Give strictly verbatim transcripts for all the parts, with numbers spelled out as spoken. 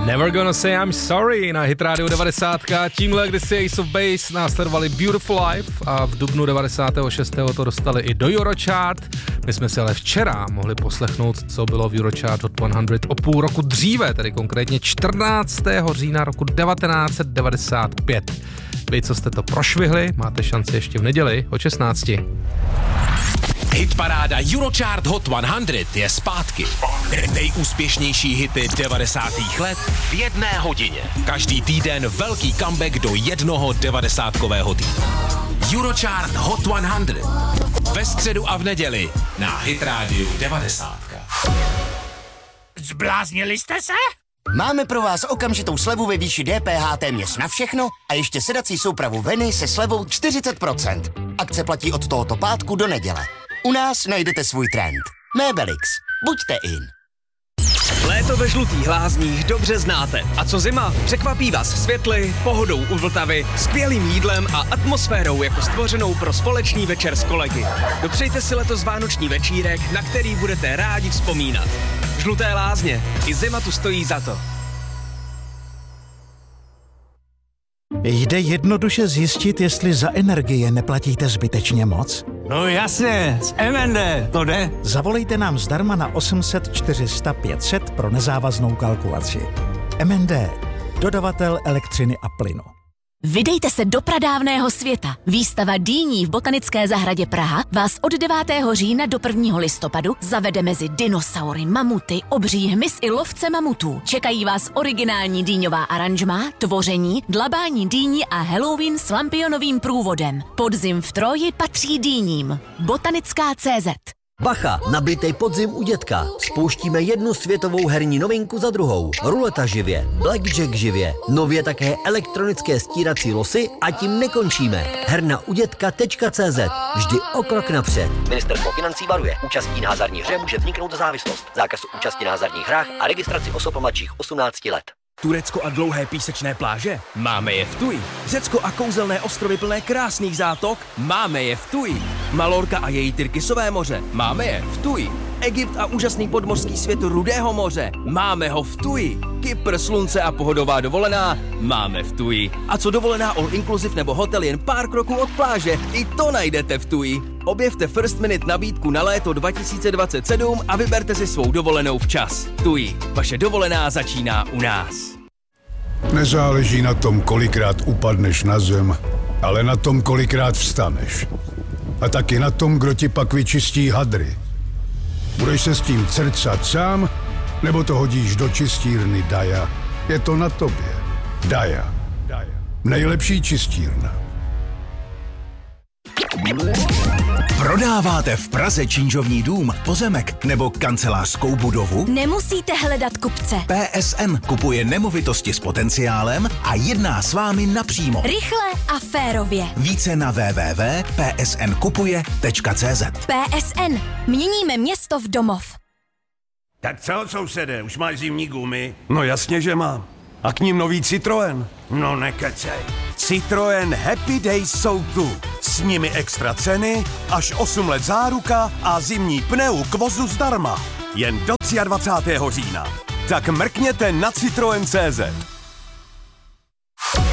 Never Gonna Say I'm Sorry na Hit Radio devadesát. Tímhle kdysi Ace of Base následovali Beautiful Life a v dubnu devadesátého šestého to dostali i do Eurochart. My jsme si ale včera mohli poslechnout, co bylo v Eurochart Hot sto o půl roku dříve, tedy konkrétně čtrnáctého října roku devatenáct set devadesát pět. Vy, co jste to prošvihli, máte šanci ještě v neděli o šestnácti. Hitparáda Eurochart Hot sto je zpátky. Nejúspěšnější hity devadesátých let v jedné hodině. Každý týden velký comeback do jednoho devadesátkového týdne. Eurochart Hot sto ve středu a v neděli na Hit Radio devadesát. Zbláznili jste se? Máme pro vás okamžitou slevu ve výši D P H téměř na všechno a ještě sedací soupravu Veny se slevou čtyřicet procent. Akce platí od tohoto pátku do neděle. U nás najdete svůj trend. Mébelix. Buďte in. Léto ve Žlutých Lázních dobře znáte. A co zima? Překvapí vás světly, pohodou u Vltavy, skvělým jídlem a atmosférou jako stvořenou pro společný večer s kolegy. Dopřejte si letos vánoční večírek, na který budete rádi vzpomínat. Žluté Lázně. I zima tu stojí za to. Jde jednoduše zjistit, jestli za energie neplatíte zbytečně moc? No jasně, z M N D, to jde. Zavolejte nám zdarma na osm set čtyři sta pět set pro nezávaznou kalkulaci. M N D, dodavatel elektřiny a plynu. Vydejte se do pradávného světa. Výstava dýní v Botanické zahradě Praha vás od devátého října do prvního listopadu zavede mezi dinosaury, mamuty, obří hmyz i lovce mamutů. Čekají vás originální dýňová aranžmá, tvoření, dlabání dýní a Halloween s lampionovým průvodem. Podzim v Troji patří dýním. Botanická tečka cé zet. Bacha, nabitej podzim u dětka. Spouštíme jednu světovou herní novinku za druhou. Ruleta živě, blackjack živě, nově také elektronické stírací losy a tím nekončíme. herna u dětka tečka cé zet. Vždy o krok napřed. Ministerstvo financí varuje. Účastí na hazardní hře může vzniknout závislost. Zákaz účasti na hazardních hrách a registraci osob mladších osmnácti let. Turecko a dlouhé písečné pláže? Máme je v Tuji. Řecko a kouzelné ostrovy plné krásných zátok? Máme je v Tuji. Malorka a její Tyrkisové moře? Máme je v Tuji. Egypt a úžasný podmořský svět Rudého moře? Máme ho v Tuji. Kypr, slunce a pohodová dovolená? Máme v Tuji. A co dovolená all inclusive nebo hotel jen pár kroků od pláže? I to najdete v Tuji. Objevte First Minute nabídku na léto dva tisíce dvacet sedm a vyberte si svou dovolenou včas. Tuji. Vaše dovolená začíná u nás. Nezáleží na tom, kolikrát upadneš na zem, ale na tom, kolikrát vstaneš. A taky na tom, kdo ti pak vyčistí hadry. Budeš se s tím crcat sám, nebo to hodíš do čistírny Daja? Je to na tobě. Daja. Nejlepší čistírna. Prodáváte v Praze činžovní dům, pozemek nebo kancelářskou budovu? Nemusíte hledat kupce. P S N kupuje nemovitosti s potenciálem a jedná s vámi napřímo. Rychle a férově. Více na w w w tečka p s n kupuje tečka c z. P S N. Měníme město v domov. Tak co, sousede, už máš zimní gumy? No jasně, že mám. A k ním nový Citroen. No nekecej. Citroen Happy Days jsou tu. S nimi extra ceny, až osm let záruka a zimní pneu k vozu zdarma. Jen do dvacátého pátého října. Tak mrkněte na Citroen tečka cé zet.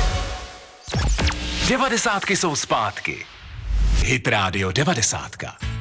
Devadesátky jsou zpátky. Hit Radio devadesát.